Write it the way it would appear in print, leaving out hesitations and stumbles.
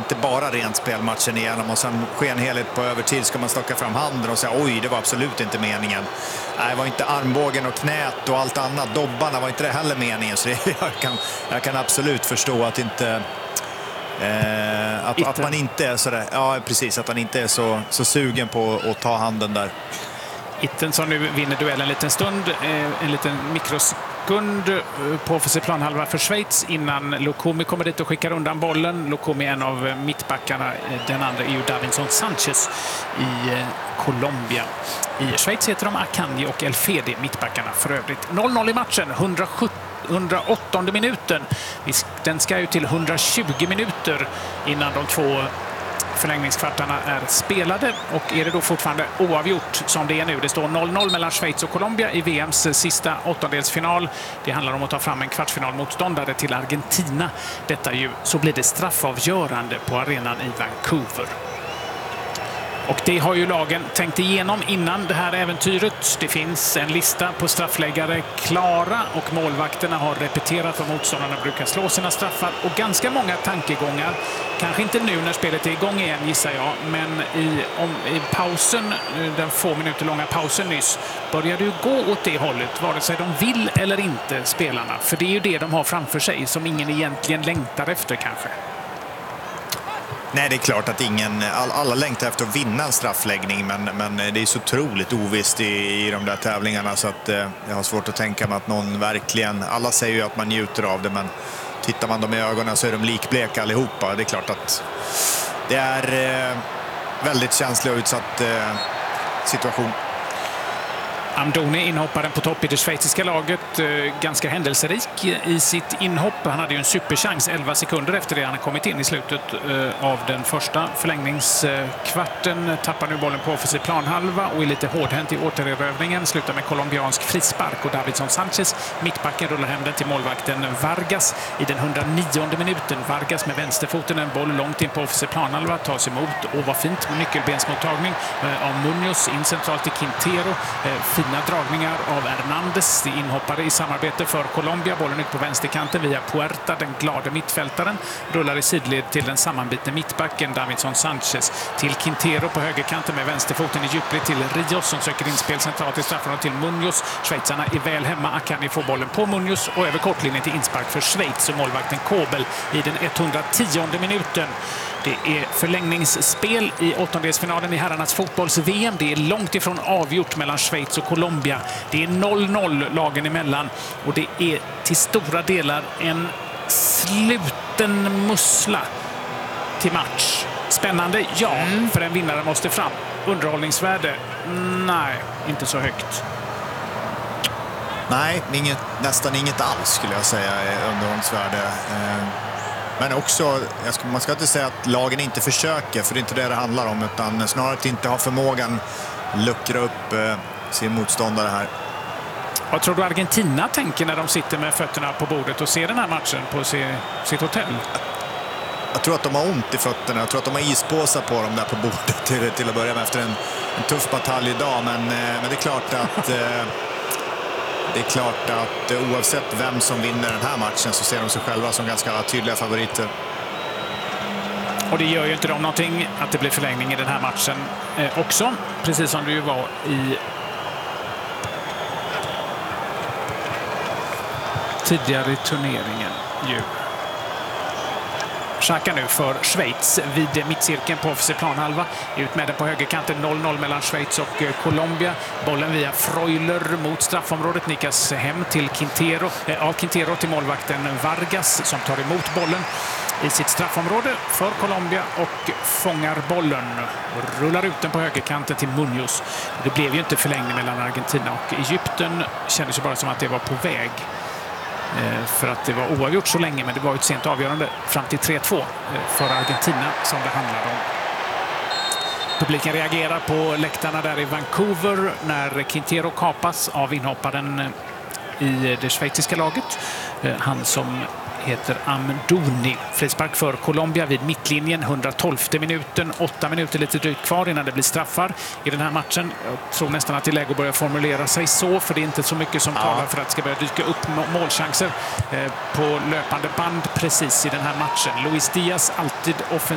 inte bara rent spelmatchen igenom och sen sker en helhet på övertid, ska man stocka fram handen och säga oj, det var absolut inte meningen. Nej, det var inte armbågen och knät och allt annat. Dobbarna var inte det heller meningen, så jag kan absolut förstå att inte... att man inte är så där, ja precis, att han inte är så sugen på att ta handen där. Itten som nu vinner duellen en liten stund, en liten mikrosekund på offensiv planhalva för Schweiz innan Lukumi kommer dit och skickar undan bollen. Lukumi är en av mittbackarna, den andra är ju Davinson Sanchez i Colombia. I Schweiz heter de Akanji och Elfedi, mittbackarna för övrigt. 0-0 i matchen, 108 minuten. Den ska ju till 120 minuter innan de två förlängningskvartarna är spelade, och är det då fortfarande oavgjort som det är nu. Det står 0-0 mellan Schweiz och Colombia i VMs sista åttondelsfinal. Det handlar om att ta fram en kvartsfinalmotståndare till Argentina. Detta ju, så blir det straffavgörande på arenan i Vancouver. Och det har ju lagen tänkt igenom innan det här äventyret. Det finns en lista på straffläggare klara och målvakterna har repeterat vad motståndarna brukar slå sina straffar. Och ganska många tankegångar, kanske inte nu när spelet är igång igen gissar jag, men i pausen, den få minuter långa pausen nyss, börjar det ju gå åt det hållet, vare sig de vill eller inte spelarna. För det är ju det de har framför sig som ingen egentligen längtar efter kanske. Nej, det är klart att alla längtar efter att vinna en straffläggning, men det är så otroligt ovisst i de där tävlingarna så att jag har svårt att tänka mig att någon verkligen... Alla säger ju att man njuter av det, men tittar man dem i ögonen så är de likbleka allihopa. Det är klart att det är väldigt känslig och utsatt situation. Amdouni, inhopparen på topp i det schweiziska laget, ganska händelserik i sitt inhopp. Han hade ju en superchans 11 sekunder efter det han kommit in i slutet av den första förlängningskvarten. Tappar nu bollen på offensiv planhalva och är lite hårdhänt i återerövringen. Slutar med colombiansk frispark och Davinson Sanchez, mittbacken, rullar hem den till målvakten Vargas i den 109:e minuten. Vargas med vänsterfoten, en boll långt in på offensiv planhalva, tas emot och var fint med nyckelbensmottagning av Munoz in centralt till Quintero. Fina dragningar av Hernández, inhoppare i samarbete för Colombia. Bollen ut på vänsterkanten via Puerta, den glada mittfältaren. Rullar i sidled till den sammanbitne mittbacken Davinson Sanchez. Till Quintero på högerkanten med vänsterfoten i djupled till Rios som söker inspel centralt i straffområdet till Munoz. Schweizarna är väl hemma. Akanji får bollen på Munoz och över kortlinjen till inspark för Schweiz och målvakten Kobel i den 110:e minuten. Det är förlängningsspel i åttondelsfinalen i herrarnas fotbolls-VM. Det är långt ifrån avgjort mellan Schweiz och Colombia. Det är 0-0 lagen emellan och det är till stora delar en sluten mussla till match. Spännande, ja, för en vinnare måste fram. Underhållningsvärde? Nej, inte så högt. Nej, nästan inget alls skulle jag säga underhållningsvärde. Men också, man ska inte säga att lagen inte försöker, för det är inte det handlar om, utan snarare att inte ha förmågan luckra upp sin motståndare här. Vad tror du Argentina tänker när de sitter med fötterna på bordet och ser den här matchen på sitt hotell? Jag tror att de har ont i fötterna. Jag tror att de har ispåsar på dem där på bordet till att börja med efter en tuff batalj idag. Men det är klart att... Det är klart att oavsett vem som vinner den här matchen så ser de sig själva som ganska tydliga favoriter. Och det gör ju inte de någonting att det blir förlängning i den här matchen också. Precis som det ju var i tidigare i turneringen. Xhaka nu för Schweiz vid mittcirkeln på offensiv planhalva. Ut med den på högerkanten, 0-0 mellan Schweiz och Colombia. Bollen via Freuler mot straffområdet, nickas hem till Quintero till målvakten Vargas som tar emot bollen i sitt straffområde för Colombia och fångar bollen. Rullar ut den på högerkanten till Munoz. Det blev ju inte förlängning mellan Argentina och Egypten. Kändes ju bara som att det var på väg. För att det var oavgjort så länge, men det var ett sent avgörande fram till 3-2 för Argentina som det handlar om. Publiken reagerar på läktarna där i Vancouver när Quintero kapas av inhopparen i det schweiziska laget. Han som heter Amdouni. Frispark för Colombia vid mittlinjen, 112:e minuten. 8 minuter lite drygt kvar innan det blir straffar i den här matchen. Jag tror nästan att det är läge att börja formulera sig så, för det är inte så mycket som talar för att det ska börja dyka upp målchanser på löpande band precis i den här matchen. Luis Diaz alltid offensiv.